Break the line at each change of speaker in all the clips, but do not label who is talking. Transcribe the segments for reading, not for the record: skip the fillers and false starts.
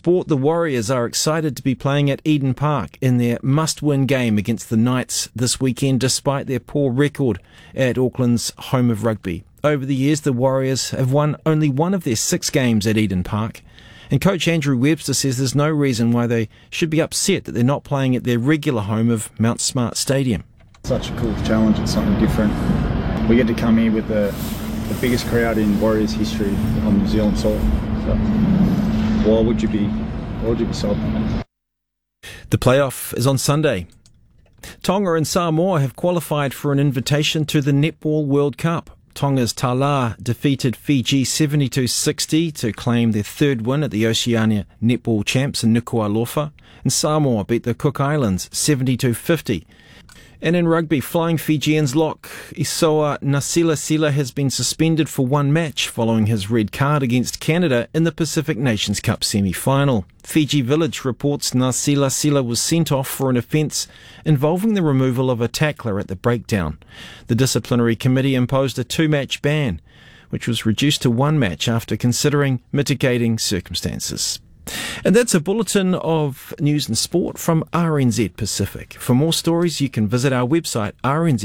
sport, the Warriors are excited to be playing at Eden Park in their must-win game against the Knights this weekend, despite their poor record at Auckland's home of rugby. Over the years, the Warriors have won only one of their 6 games at Eden Park, and coach Andrew Webster says there's no reason why they should be upset that they're not playing at their regular home of Mount Smart Stadium.
Such a cool challenge, it's something different. We get to come here with the biggest crowd in Warriors history on New Zealand soil. So, why would you be sold?
The playoff is on Sunday. Tonga and Samoa have qualified for an invitation to the Netball World Cup. Tonga's Tala defeated Fiji 72-60 to claim their 3rd win at the Oceania Netball Champs in Nuku'alofa, and Samoa beat the Cook Islands 72-50. And in rugby, flying Fijians lock Isoa Nasilasila has been suspended for 1 match following his red card against Canada in the Pacific Nations Cup semi-final. Fiji Village reports Nasilasila was sent off for an offence involving the removal of a tackler at the breakdown. The disciplinary committee imposed a 2-match ban, which was reduced to 1 match after considering mitigating circumstances. And that's a bulletin of news and sport from RNZ Pacific. For more stories, you can visit our website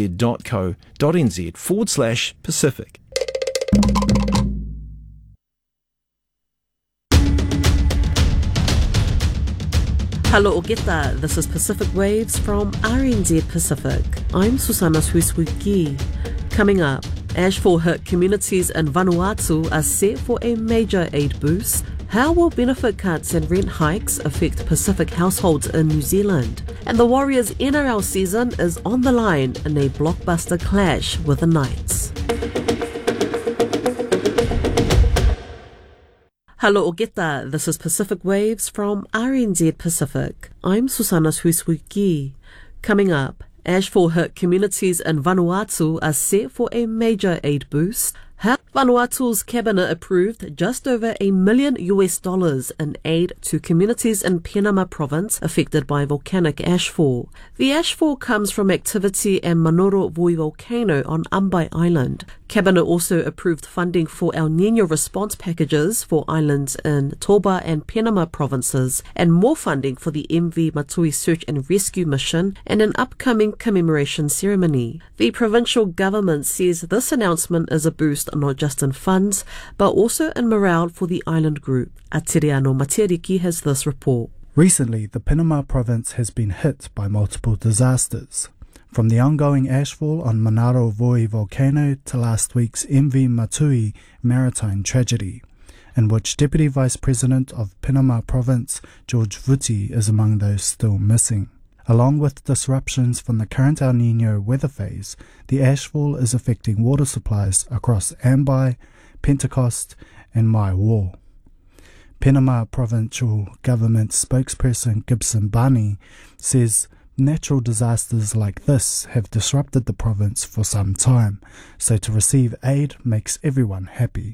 rnz.co.nz/Pacific.
Hello Ogeta, this is Pacific Waves from RNZ Pacific. I'm Susana Suisuiki. Coming up, ashfall hit communities in Vanuatu are set for a major aid boost. How will benefit cuts and rent hikes affect Pacific households in New Zealand? And the Warriors' NRL season is on the line in a blockbuster clash with the Knights. Hello Ogeta, this is Pacific Waves from RNZ Pacific. I'm Susana Suisuiki. Coming up, ashfall hit communities in Vanuatu are set for a major aid boost. Vanuatu's cabinet approved just over $1 million in aid to communities in Penama province affected by volcanic ashfall. The ashfall comes from activity in Manoro Voi volcano on Ambai Island. Cabinet also approved funding for El Niño response packages for islands in Toba and Penama provinces, and more funding for the MV Matui search and rescue mission and an upcoming commemoration ceremony. The provincial government says this announcement is a boost not just in funds, but also in morale for the island group. Atiriano Matiriki has this report.
Recently, the Penama province has been hit by multiple disasters. From the ongoing ashfall on Manaro Voi volcano to last week's MV Matui maritime tragedy, in which Deputy Vice President of Penama Province George Vuti is among those still missing. Along with disruptions from the current El Niño weather phase, the ashfall is affecting water supplies across Ambai, Pentecost and Maiwo. Penama Provincial Government spokesperson Gibson Bani says natural disasters like this have disrupted the province for some time, so to receive aid makes everyone happy.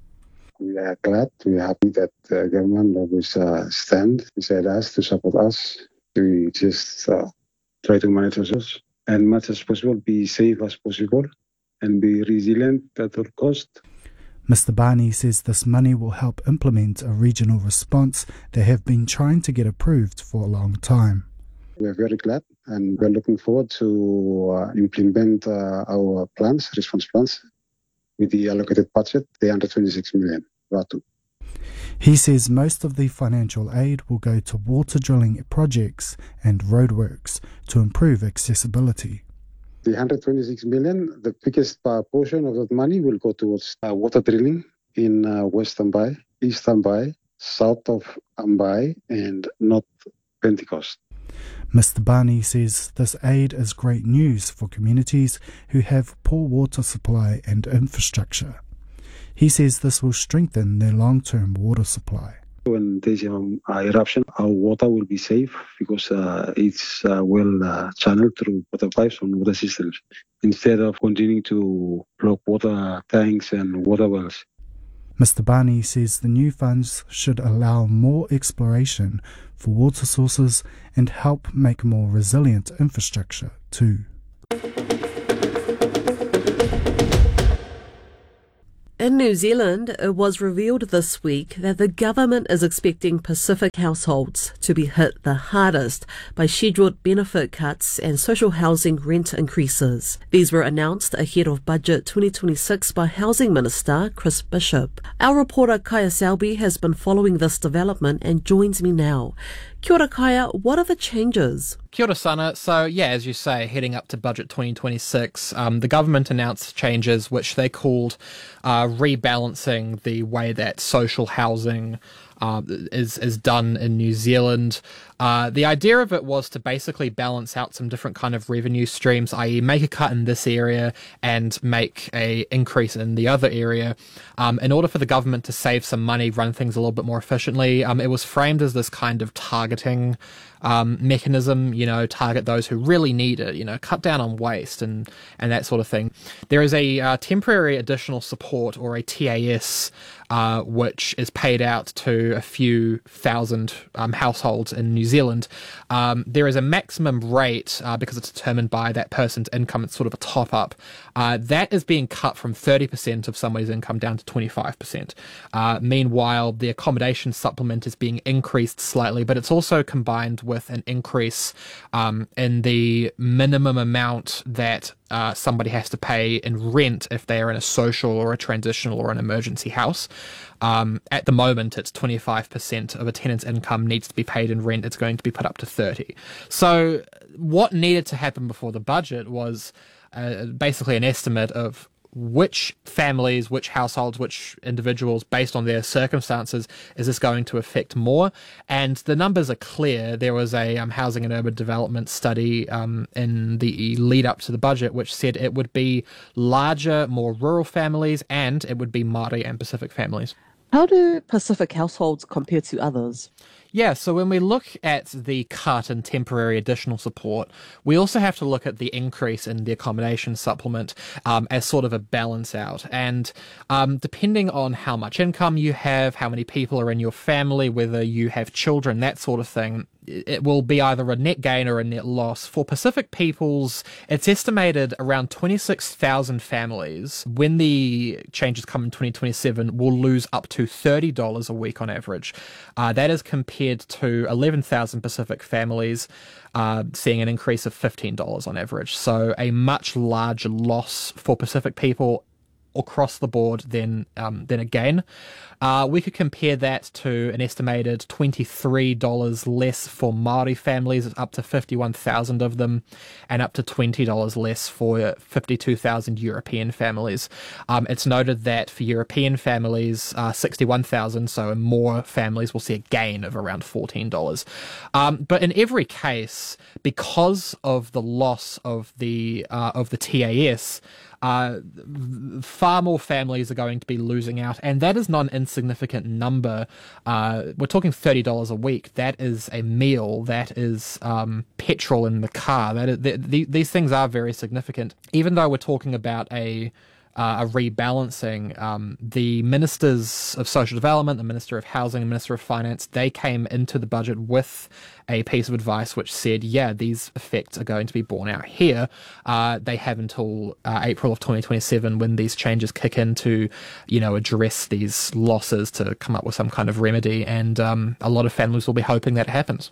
We are glad, we are happy that the government always stand beside us to support us. We just try to manage ourselves and much as possible be safe as possible and be resilient at all cost.
Mr. Barney says this money will help implement a regional response they have been trying to get approved for a long time.
We are very glad and we are looking forward to implement our plans, response plans, with the allocated budget, the under 26 million.
He says most of the financial aid will go to water drilling projects and roadworks to improve accessibility.
The 126 million, the biggest portion of that money will go towards water drilling in West Ambai, East Ambai, South of Ambai and North Pentecost.
Mr. Barney says this aid is great news for communities who have poor water supply and infrastructure. He says this will strengthen their long-term water supply.
When there's an eruption, our water will be safe because it's well channeled through water pipes and water systems instead of continuing to block water tanks and water wells.
Mr. Barney says the new funds should allow more exploration for water sources and help make more resilient infrastructure too.
In New Zealand, it was revealed this week that the government is expecting Pacific households to be hit the hardest by scheduled benefit cuts and social housing rent increases. These were announced ahead of Budget 2026 by Housing Minister Chris Bishop. Our reporter Kaya Selby has been following this development and joins me now. Kia ora, Kaya, what are the changes?
Kia ora, Sana. So, as you say, heading up to Budget 2026, the government announced changes which they called rebalancing the way that social housing is done in New Zealand. The idea of it was to basically balance out some different kind of revenue streams, i.e. make a cut in this area and make a increase in the other area. In order for the government to save some money, run things a little bit more efficiently, it was framed as this kind of targeting mechanism, target those who really need it, cut down on waste and that sort of thing. There is a temporary additional support, or a TAS, which is paid out to a few thousand households in New Zealand. There is a maximum rate, because it's determined by that person's income. It's sort of a top-up. That is being cut from 30% of somebody's income down to 25%. Meanwhile, the accommodation supplement is being increased slightly, but it's also combined with an increase in the minimum amount that somebody has to pay in rent if they are in a social or a transitional or an emergency house. At the moment, it's 25% of a tenant's income needs to be paid in rent. It's going to be put up to 30%. So what needed to happen before the budget was basically an estimate of which families, which households, which individuals, based on their circumstances, is this going to affect more? And the numbers are clear. There was a housing and urban development study in the lead up to the budget, which said it would be larger, more rural families, and it would be Māori and Pacific families.
How do Pacific households compare to others?
Yeah, so when we look at the cut and temporary additional support, we also have to look at the increase in the accommodation supplement as sort of a balance out. And depending on how much income you have, how many people are in your family, whether you have children, that sort of thing, it will be either a net gain or a net loss. For Pacific peoples, it's estimated around 26,000 families, when the changes come in 2027, will lose up to $30 a week on average. That is compared to 11,000 Pacific families seeing an increase of $15 on average. So a much larger loss for Pacific people across the board than again. We could compare that to an estimated $23 less for Māori families, up to 51,000 of them, and up to $20 less for 52,000 European families. It's noted that for European families, 61,000, so more families will see a gain of around $14. But in every case, because of the loss of the TAS, far more families are going to be losing out, and that is not an insignificant number. We're talking $30 a week. That is a meal. That is petrol in the car. These things are very significant. Even though we're talking about a rebalancing, the Ministers of Social Development, the Minister of Housing, the Minister of Finance, they came into the budget with a piece of advice which said, these effects are going to be borne out here. They have until April of 2027 when these changes kick in to, address these losses, to come up with some kind of remedy, and a lot of families will be hoping that happens.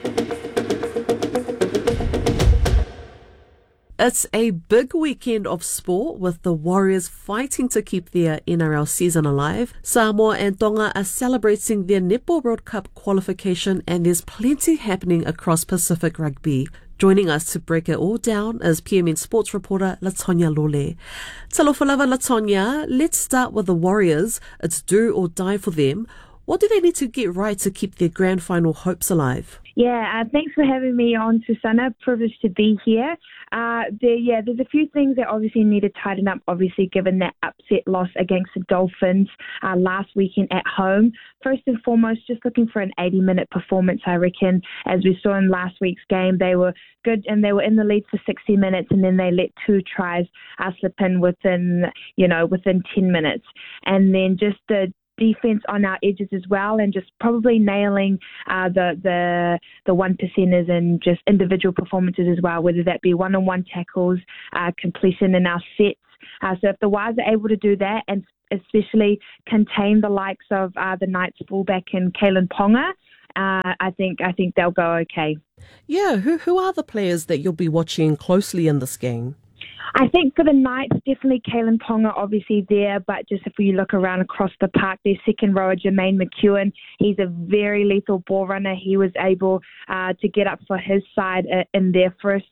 It's a big weekend of sport, with the Warriors fighting to keep their NRL season alive. Samoa and Tonga are celebrating their Netball World Cup qualification, and there's plenty happening across Pacific rugby. Joining us to break it all down is PMN sports reporter Latonya Lole. Talofa lava, Latonya. Let's start with the Warriors. It's do or die for them. What do they need to get right to keep their grand final hopes alive?
Thanks for having me on, Susanna. Privileged to be here. There's a few things that obviously need to tighten up, obviously, given that upset loss against the Dolphins last weekend at home. First and foremost, just looking for an 80-minute performance, I reckon. As we saw in last week's game, they were good and they were in the lead for 60 minutes, and then they let two tries slip in within 10 minutes. And then just the defense on our edges as well, and just probably nailing the one percenters and just individual performances as well, whether that be one-on-one tackles, completion in our sets. So if the Wires are able to do that, and especially contain the likes of the Knights fullback and Kalen Ponga, I think they'll go okay.
Yeah, who are the players that you'll be watching closely in this game?
I think for the Knights, definitely Kalen Ponga obviously there, but just if we look around across the park, their second rower, Jermaine McEwen, he's a very lethal ball runner. He was able to get up for his side in their first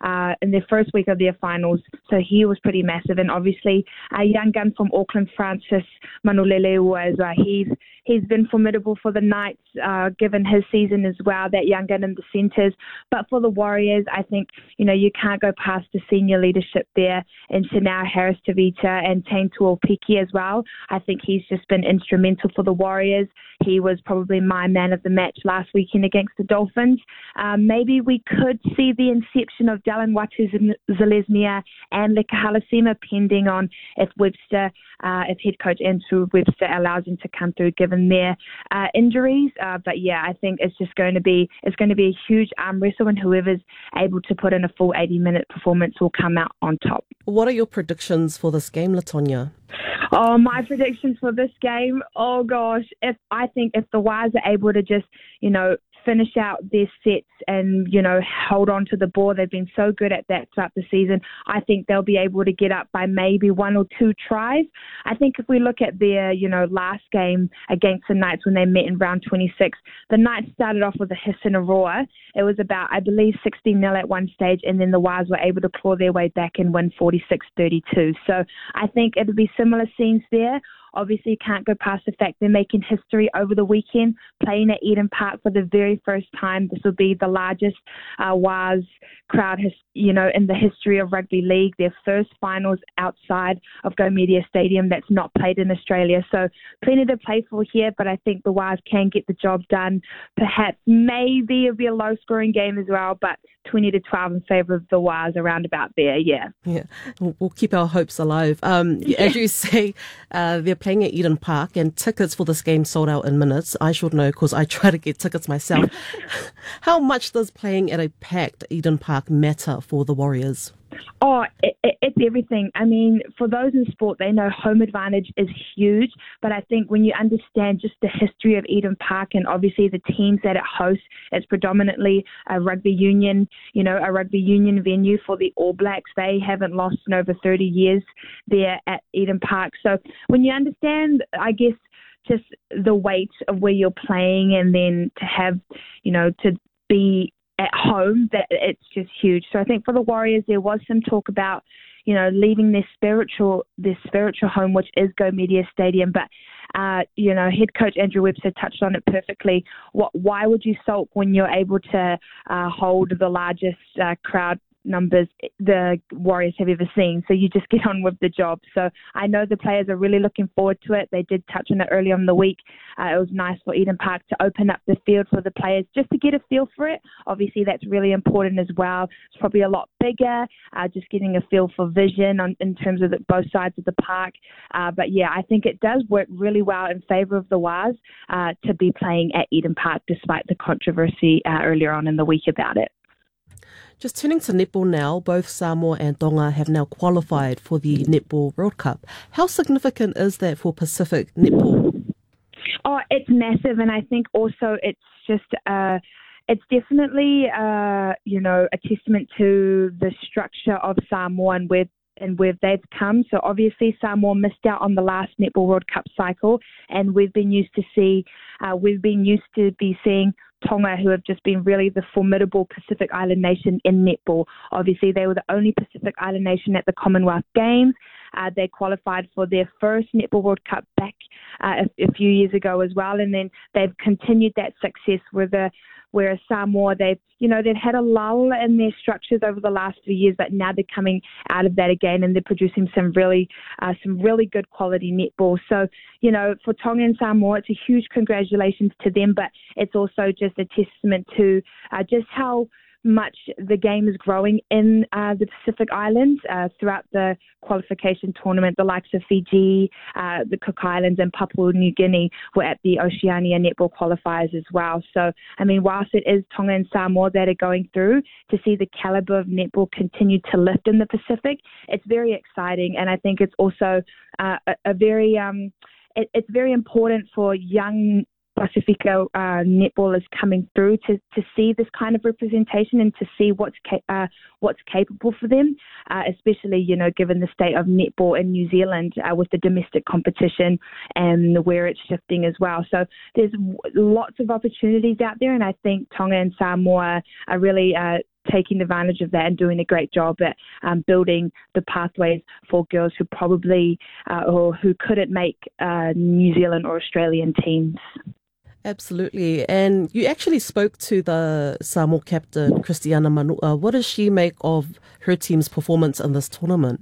week of their finals, so he was pretty massive. And obviously a young gun from Auckland, Francis Manolele, was he's been formidable for the Knights, given his season as well, that young gun in the centres. But for the Warriors, I think, you can't go past the senior leadership there in Chanel Harris-Tavita and Tane Tuopiki as well. I think he's just been instrumental for the Warriors. He was probably my man of the match last weekend against the Dolphins. Maybe we could see the inception of Dylan Watu-Zalesnia and Leka Halasima, pending on if head coach Andrew Webster allows him to come through, given their injuries. But yeah, I think it's going to be a huge arm wrestle, and whoever's able to put in a full 80-minute performance will come out on top.
What are your predictions for this game, Latonya?
Oh, my predictions for this game, oh gosh, I think if the Wires are able to just, finish out their sets and, hold on to the ball, they've been so good at that throughout the season, I think they'll be able to get up by maybe 1 or 2 tries. I think if we look at their, last game against the Knights when they met in round 26, the Knights started off with a hiss and a roar. It was about, I believe, 16-0 at one stage, and then the Wires were able to claw their way back and win 46-32. So I think it'll be similar scenes there. Obviously, you can't go past the fact they're making history over the weekend, playing at Eden Park for the very first time. This will be the largest Wars crowd, in the history of rugby league. Their first finals outside of Go Media Stadium that's not played in Australia. So plenty to play for here, but I think the Wars can get the job done. Perhaps, maybe it'll be a low-scoring game as well, but 20-12 in favour of the Wars, around about there, yeah.
Yeah, we'll keep our hopes alive. As you say, they're playing at Eden Park, and tickets for this game sold out in minutes. I should know because I try to get tickets myself. How much does playing at a packed Eden Park matter for the Warriors?
Oh, it's everything. I mean, for those in sport, they know home advantage is huge. But I think when you understand just the history of Eden Park and obviously the teams that it hosts, it's predominantly a rugby union venue for the All Blacks. They haven't lost in over 30 years there at Eden Park. So when you understand, I guess, just the weight of where you're playing, and then to have, to be at home, that it's just huge. So I think for the Warriors, there was some talk about, leaving their spiritual home, which is Go Media Stadium. But, head coach Andrew Webster touched on it perfectly. Why would you sulk when you're able to hold the largest crowd numbers the Warriors have ever seen? So you just get on with the job. So I know the players are really looking forward to it. They did touch on it earlier in the week. It was nice for Eden Park to open up the field for the players just to get a feel for it. Obviously, that's really important as well. It's probably a lot bigger, just getting a feel for vision in terms of both sides of the park. But yeah, I think it does work really well in favour of the Wars to be playing at Eden Park, despite the controversy earlier on in the week about it.
Just turning to netball now, both Samoa and Tonga have now qualified for the Netball World Cup. How significant is that for Pacific netball?
Oh, it's massive, and I think also it's just it's definitely a testament to the structure of Samoa and where they've come. So obviously Samoa missed out on the last Netball World Cup cycle, and we've been used to be seeing Tonga, who have just been really the formidable Pacific Island nation in netball. Obviously, they were the only Pacific Island nation at the Commonwealth Games. They qualified for their first Netball World Cup back a few years ago as well, and then they've continued that success whereas Samoa, they've had a lull in their structures over the last few years, but now they're coming out of that again, and they're producing some really good quality netball. So, for Tonga and Samoa, it's a huge congratulations to them, but it's also just a testament to just how much the game is growing in the Pacific Islands. Throughout the qualification tournament, the likes of Fiji, the Cook Islands and Papua New Guinea were at the Oceania netball qualifiers as well. So, I mean, whilst it is Tonga and Samoa that are going through, to see the calibre of netball continue to lift in the Pacific, it's very exciting. And I think it's also it's very important for young Pacifico netballers coming through to see this kind of representation and to see what's capable for them, especially, you know, given the state of netball in New Zealand with the domestic competition and where it's shifting as well. So there's lots of opportunities out there, and I think Tonga and Samoa are really taking advantage of that and doing a great job at building the pathways for girls who probably or who couldn't make New Zealand or Australian teams.
Absolutely. And you actually spoke to the Samoa captain, Christiana Manua. What does she make of her team's performance in this tournament?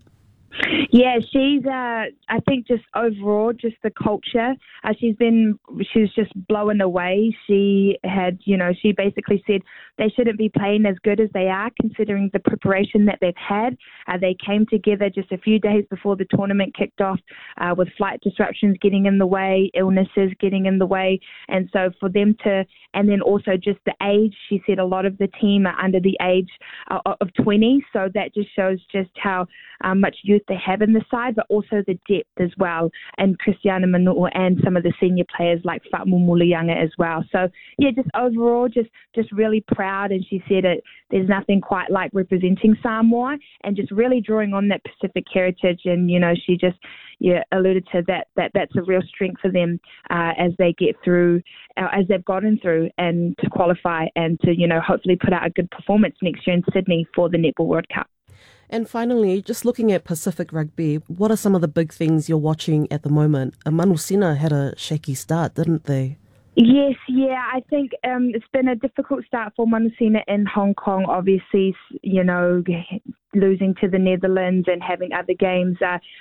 Yeah, she's, I think just overall, just the culture, she was just blown away. She had, you know, she basically said they shouldn't be playing as good as they are considering the preparation that they've had. They came together just a few days before the tournament kicked off with flight disruptions getting in the way, illnesses getting in the way. And so for them to, and then also just the age, she said a lot of the team are under the age of 20. So that just shows just how much youth they have in the side, but also the depth as well. And Christiana Manua and some of the senior players like Fatmu Mulianga as well. So yeah, just overall, just really proud. And she said there's nothing quite like representing Samoa and just really drawing on that Pacific heritage. And, you know, she just alluded to that's a real strength for them as they get through, as they've gotten through and to qualify and to, you know, hopefully put out a good performance next year in Sydney for the Netball World Cup.
And finally, just looking at Pacific Rugby, what are some of the big things you're watching at the moment? Manusina had a shaky start, didn't they?
Yes, yeah. I think it's been a difficult start for Manusina in Hong Kong, obviously, you know, losing to the Netherlands and having other games.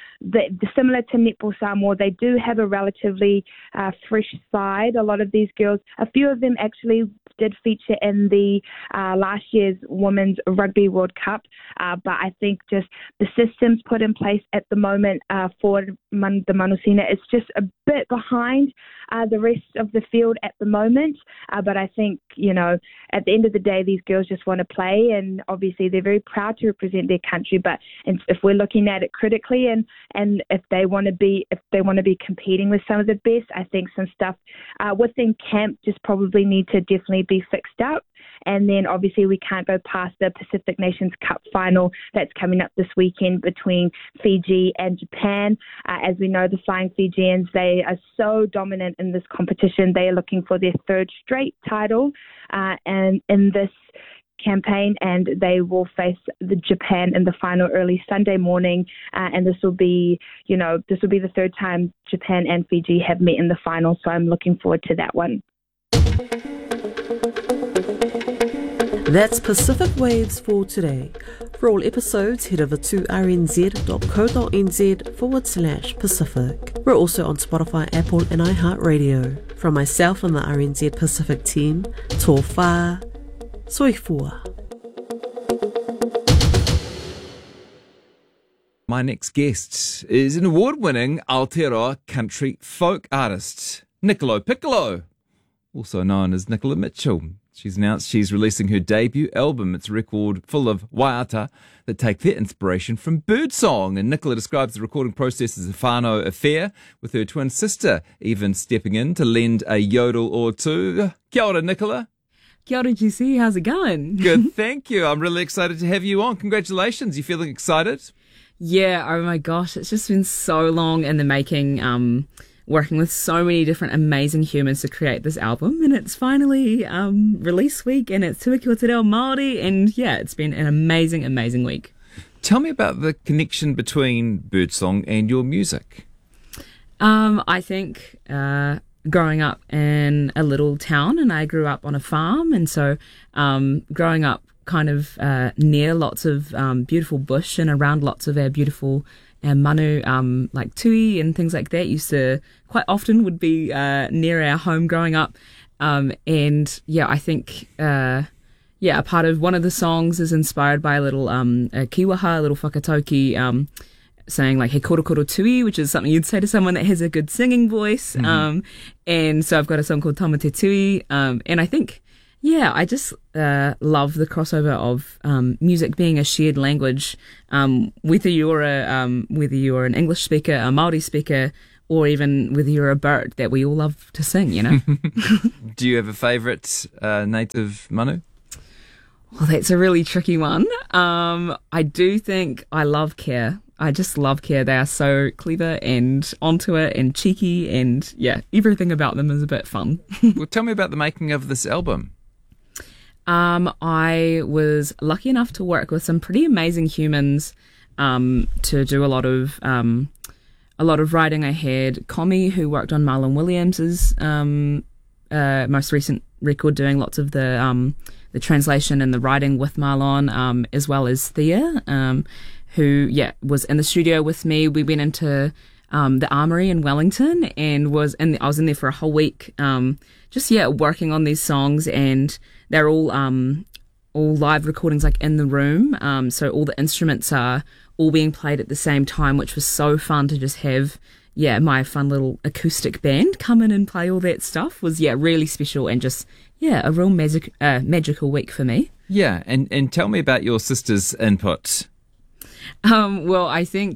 Similar to Netball Samoa, they do have a relatively fresh side. A lot of these girls, a few of them actually did feature in the last year's Women's Rugby World Cup. But I think just the systems put in place at the moment for the Manusina, it's just a bit behind the rest of the field at the moment. But I think, you know, at the end of the day, these girls just want to play, and obviously they're very proud to represent their country. But if we're looking at it critically, and if they want to be competing with some of the best, I think some stuff within camp just probably need to definitely be fixed up. And then obviously we can't go past the Pacific Nations Cup final that's coming up this weekend between Fiji and Japan. As we know, the Flying Fijians, they are so dominant in this competition. They are looking for their third straight title and in this campaign, and they will face the Japan in the final early Sunday morning, and this will be the third time Japan and Fiji have met in the final, so I'm looking forward to that one.
That's Pacific Waves for today. For all episodes, head over to rnz.co.nz/Pacific. We're also on Spotify, Apple and iHeartRadio. From myself and the RNZ Pacific team, tō whā, soifua.
My next guest is an award-winning Aotearoa country folk artist, Nicola Piccolo, also known as Nicola Mitchell. She's announced she's releasing her debut album. It's a record full of waiata that take their inspiration from birdsong. And Nicola describes the recording process as a whānau affair, with her twin sister even stepping in to lend a yodel or two. Kia ora, Nicola.
Kia ora, GC. How's it going?
Good, thank you. I'm really excited to have you on. Congratulations. You feeling excited?
Yeah, oh my gosh. It's just been so long in the making, working with so many different amazing humans to create this album, and it's finally release week, and it's Tuakua Te Reo Māori, and yeah, it's been an amazing week.
Tell me about the connection between birdsong and your music.
I think growing up in a little town, and I grew up on a farm, and so growing up kind of near lots of beautiful bush and around lots of our beautiful manu, like tui and things like that, used to quite often would be near our home growing up. And yeah, I think, yeah, a part of one of the songs is inspired by a little a kiwaha, a little whakatauki, saying like he koro koro tui, which is something you'd say to someone that has a good singing voice. And so I've got a song called Tama Te Tui, and I think, yeah, I just love the crossover of music being a shared language, whether you're an English speaker, a Māori speaker, or even whether you're a bird, that we all love to sing, you know.
Do you have a favourite native manu?
Well, that's a really tricky one. I do think I love Care. I just love Care. They are so clever and onto it and cheeky, and yeah, everything about them is a bit fun.
Well, tell me about the making of this album.
I was lucky enough to work with some pretty amazing humans to do a lot of writing. I had Komi, who worked on Marlon Williams's most recent record, doing lots of the translation and the writing with Marlon, as well as Thea, who was in the studio with me. We went into the Armoury in Wellington and I was in there for a whole week, working on these songs, and they're all live recordings, like in the room. So all the instruments are all being played at the same time, which was so fun to just have. Yeah, my fun little acoustic band come in and play all that stuff was really special, and just a real magical week for me.
Yeah, and tell me about your sister's input.
Well, I think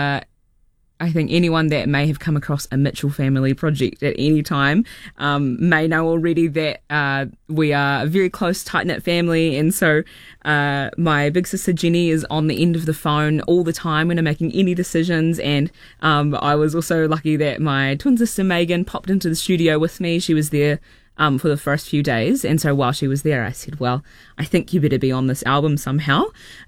anyone that may have come across a Mitchell family project at any time may know already that we are a very close, tight-knit family, and so my big sister Jenny is on the end of the phone all the time when I'm making any decisions, and I was also lucky that my twin sister Megan popped into the studio with me. She was there for the first few days, and so while she was there I said, well, I think you better be on this album somehow,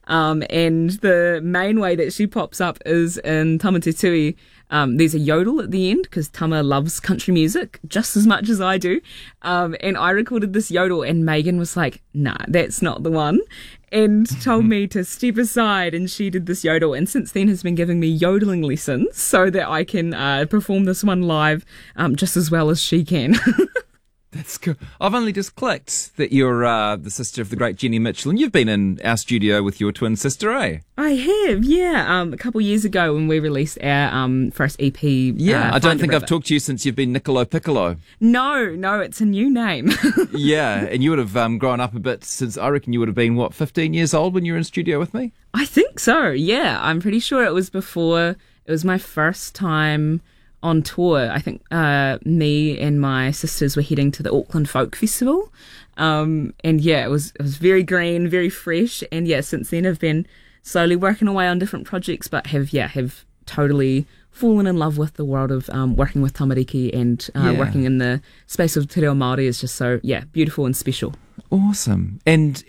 and the main way that she pops up is in Tama Te Tui. There's a yodel at the end, because Tama loves country music just as much as I do, and I recorded this yodel, and Megan was like, nah, that's not the one, and told me to step aside, and she did this yodel, and since then has been giving me yodeling lessons so that I can perform this one live just as well as she can.
That's cool. I've only just clicked that you're the sister of the great Jenny Mitchell, and you've been in our studio with your twin sister, eh?
I have, yeah. A couple of years ago when we released our first EP.
Yeah, I don't think I've talked to you since you've been Niccolo Piccolo.
No, it's a new name.
Yeah, and you would have grown up a bit since, I reckon you would have been, 15 years old when you were in studio with me?
I think so, yeah. I'm pretty sure it was my first time on tour. I think me and my sisters were heading to the Auckland Folk Festival, and it was very green, very fresh, and since then I've been slowly working away on different projects, but have totally fallen in love with the world of working with tamariki, and working in the space of te reo Māori is just so beautiful and special.
Awesome. And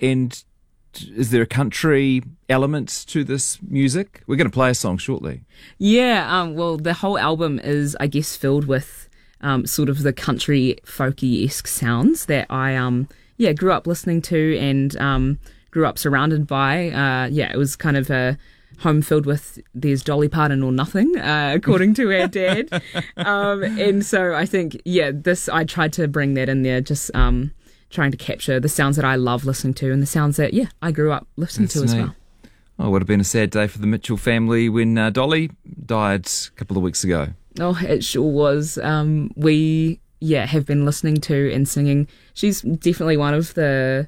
is there a country element to this music? We're going to play a song shortly. Yeah,
well, the whole album is, I guess, filled with sort of the country folky-esque sounds that I grew up listening to and grew up surrounded by. It was kind of a home filled with there's Dolly Parton or nothing, according to our dad. And so I think, I tried to bring that in there, just trying to capture the sounds that I love listening to and the sounds that, I grew up listening to as well.
Oh, it would have been a sad day for the Mitchell family when Dolly died a couple of weeks ago.
Oh, it sure was. We, have been listening to and singing. She's definitely one of the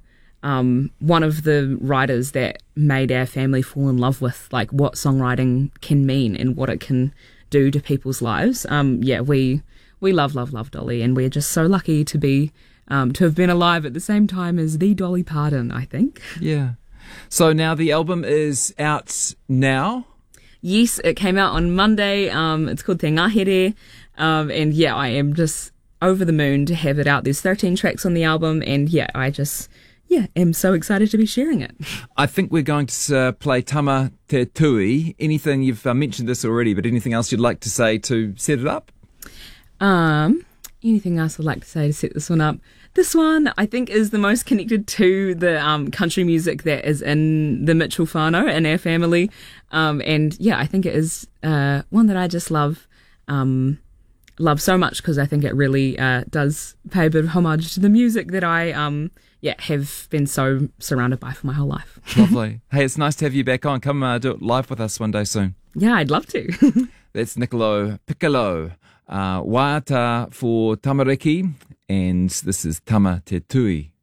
writers that made our family fall in love with, like, what songwriting can mean and what it can do to people's lives. We love Dolly, and we're just so lucky to be to have been alive at the same time as the Dolly Parton, I think.
Yeah. So now the album is out now?
Yes, it came out on Monday. It's called Te Ngahere. And I am just over the moon to have it out. There's 13 tracks on the album, and I just am so excited to be sharing it.
I think we're going to play Tama Te Tui. Anything, you've mentioned this already, but anything else you'd like to say to set it up?
Anything else I'd like to say to set this one up? This one, I think, is the most connected to the country music that is in the Mitchell whānau in our family. I think it is one that I just love. love so much because I think it really does pay a bit of homage to the music that I have been so surrounded by for my whole life.
Lovely. Hey, it's nice to have you back on. Come do it live with us one day soon.
Yeah, I'd love to.
That's Niccolo Piccolo, Waiata for Tamariki, and this is Tama Te Tui.